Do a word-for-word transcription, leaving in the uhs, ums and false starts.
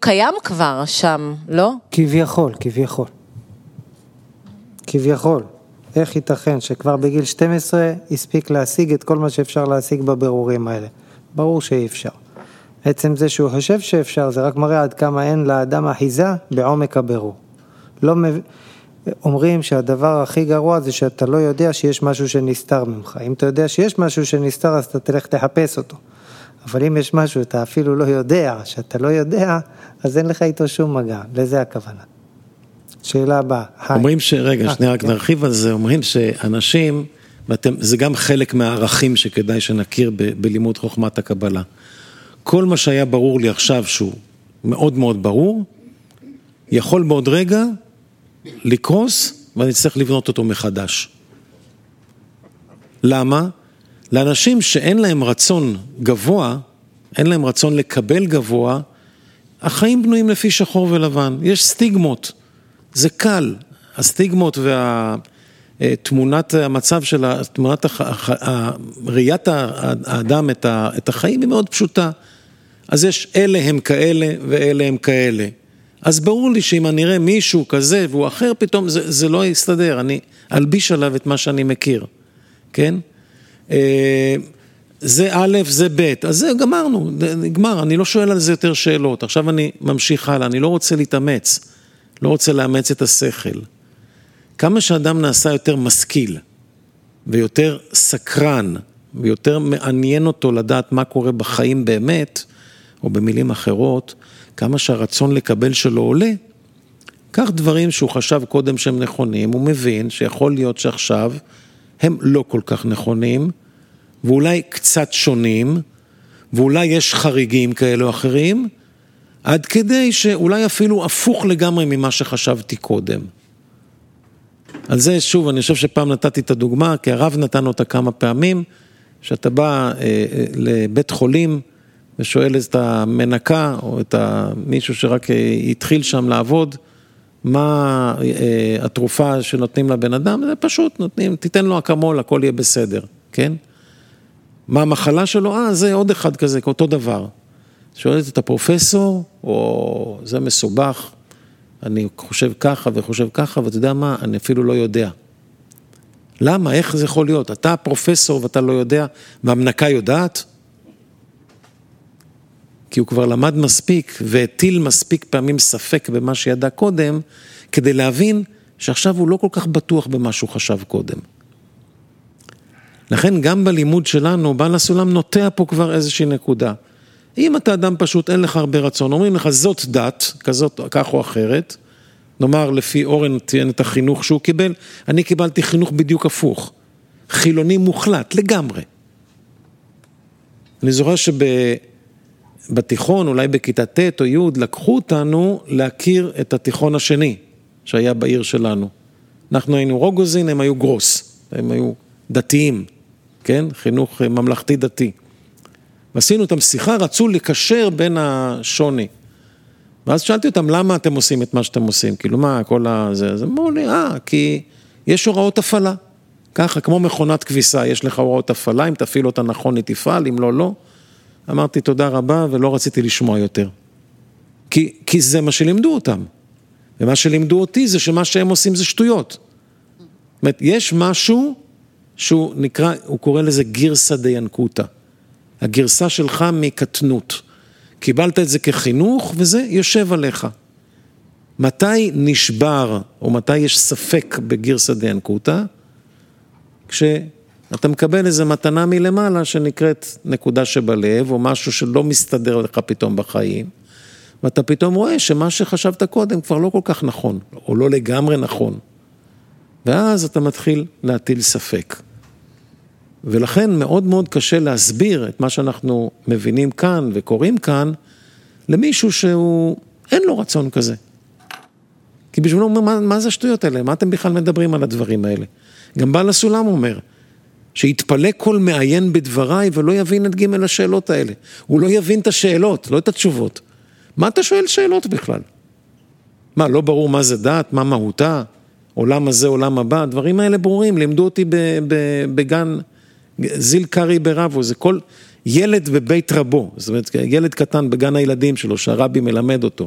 קיים כבר שם, לא? כביכול, כביכול. כביכול. איך ייתכן שכבר בגיל שתים עשרה הספיק להשיג את כל מה שאפשר להשיג בבירורים האלה? ברור שאי אפשר. עצם זה שהוא חושב שאפשר, זה רק מראה עד כמה אין לאדם אחיזה בעומק הבירור. לא מב... אומרים שהדבר הכי גרוע זה שאתה לא יודע שיש משהו שנסתר ממך. אם אתה יודע שיש משהו שנסתר, אז אתה תלך תחפש אותו. אבל אם יש משהו אתה אפילו לא יודע, שאתה לא יודע, אז אין לך איתו שום מגע. לזה הכוונה. שאלה הבאה. אומרים ש... רגע, שנייה רק נרחיב על זה. אומרים שאנשים, ואתם, זה גם חלק מהערכים שכדאי שנכיר ב... בלימוד חוכמת הקבלה. כל מה שהיה ברור לי עכשיו שהוא מאוד מאוד ברור, יכול בעוד רגע לקרוס, ואני צריך לבנות אותו מחדש. למה? לאנשים שאין להם רצון גבוה, אין להם רצון לקבל גבוה, החיים בנויים לפי שחור ולבן. יש סטיגמות, זה קל. הסטיגמות והתמונת המצב של תמונת ראיית האדם את החיים היא מאוד פשוטה. אז יש אלה הם כאלה ואלה הם כאלה. אז ברור לי שאם אני אראה מישהו כזה והוא אחר, פתאום זה, זה לא יסתדר, אני אלביש עליו את מה שאני מכיר, כן? זה א', זה ב', אז זה גמרנו, נגמר, אני לא שואל על זה יותר שאלות, עכשיו אני ממשיך הלאה, אני לא רוצה להתאמץ, לא רוצה לאמץ את השכל. כמה שאדם נעשה יותר משכיל, ויותר סקרן, ויותר מעניין אותו לדעת מה קורה בחיים באמת, או במילים אחרות, כמה שהרצון לקבל שלו עולה, כך דברים שהוא חשב קודם שהם נכונים, הוא מבין שיכול להיות שעכשיו הם לא כל כך נכונים, ואולי קצת שונים, ואולי יש חריגים כאלו או אחרים, עד כדי שאולי אפילו הפוך לגמרי ממה שחשבתי קודם. על זה שוב, אני חושב שפעם נתתי את הדוגמה, כי הרב נתן אותה כמה פעמים, שאתה בא אה, לבית חולים, ושואל את המנקה, או את מישהו שרק התחיל שם לעבוד, מה התרופה שנותנים לבן אדם, זה פשוט נותנים, תיתן לו אקמול, הכל יהיה בסדר, כן? מה המחלה שלו? אה, זה עוד אחד כזה, אותו דבר. שואלת את הפרופסור, או זה מסובך, אני חושב ככה וחושב ככה, ואתה יודע מה, אני אפילו לא יודע. למה? איך זה יכול להיות? אתה פרופסור ואתה לא יודע, והמנקה יודעת? כי הוא כבר למד מספיק והטיל מספיק פעמים ספק במה שידע קודם, כדי להבין שעכשיו הוא לא כל כך בטוח במה שהוא חשב קודם. לכן גם בלימוד שלנו, בעל הסולם נוטע פה כבר איזושהי נקודה. אם אתה אדם פשוט, אין לך הרבה רצון, אומרים לך זאת דת, כזאת, כך או אחרת, נאמר לפי אורן תיאן את החינוך שהוא קיבל, אני קיבלתי חינוך בדיוק הפוך, חילוני מוחלט, לגמרי. אני זוכר שב... בתיכון, אולי בכיתה ט' או י', לקחו אותנו להכיר את התיכון השני, שהיה בעיר שלנו. אנחנו היינו רוגוזין, הם היו גרוס, הם היו דתיים, כן? חינוך ממלכתי דתי. ועשינו אותם שיחה, רצו לקשר בין השוני. ואז שאלתי אותם, למה אתם עושים את מה שאתם עושים? כאילו מה, כל הזה? אז אמרו לי, אה, כי יש הוראות הפעלה. ככה, כמו מכונת כביסה, יש לך הוראות הפעלה, אם תפעיל אותה נכון, היא תפעל, אם לא, לא. אמרתי תודה רבה ולא רציתי לשמוע יותר. כי, כי זה מה שלימדו אותם. ומה שלימדו אותי זה שמה שהם עושים זה שטויות. זאת אומרת, יש משהו שהוא נקרא, הוא קורא לזה גירסא דיינקותא. הגרסה שלך מקטנות. קיבלת את זה כחינוך וזה יושב עליך. מתי נשבר או מתי יש ספק בגירסא דיינקותא? כש... אתה מקבל איזו מתנה מלמעלה שנקראת נקודה שבלב, או משהו שלא מסתדר לך פתאום בחיים, ואתה פתאום רואה שמה שחשבת קודם כבר לא כל כך נכון, או לא לגמרי נכון. ואז אתה מתחיל להטיל ספק. ולכן מאוד מאוד קשה להסביר את מה שאנחנו מבינים כאן וקוראים כאן, למישהו שהוא, אין לו רצון כזה. כי בשבילו הוא אומר, מה, מה זה השטויות האלה? מה אתם בכלל מדברים על הדברים האלה? גם בעל הסולם אומר, שיתפלא כל מעיין בדבריי ולא יבין את ג' השאלות האלה. הוא לא יבין את השאלות, לא את התשובות. מה אתה שואל שאלות בכלל? מה, לא ברור מה זה דת, מה מהותה, עולם הזה, עולם הבא, הדברים האלה ברורים, לימדו אותי בגן זיל קרי ברבו, זה כל ילד בבית רבו, זאת אומרת, ילד קטן בגן הילדים שלו, שהרבי מלמד אותו.